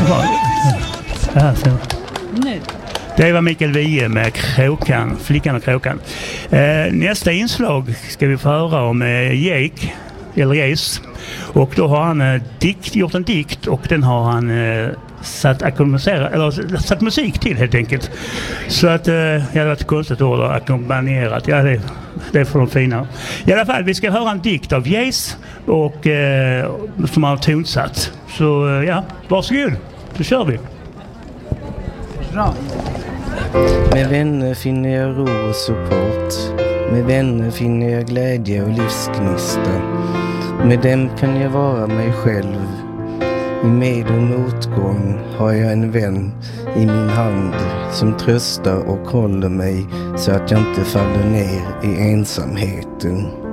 Det var Mikael Wiehe med Kråkan, Flickan och Kråkan. Nästa inslag ska vi få höra om Jake, eller Jace. Och då har han gjort en dikt och den har han satt musik till helt enkelt. Så att det hade varit ett konstigt ord att ackompanjerat. Ja, det är för de fina. I alla fall, vi ska höra en dikt av Jace och som har tonsatt. Så ja, varsågod. Då kör vi. Bra. Med vänner finner jag ro och support. Med vänner finner jag glädje och livsgnista. Med dem kan jag vara mig själv. I med- och motgång har jag en vän i min hand som tröstar och håller mig så att jag inte faller ner i ensamheten.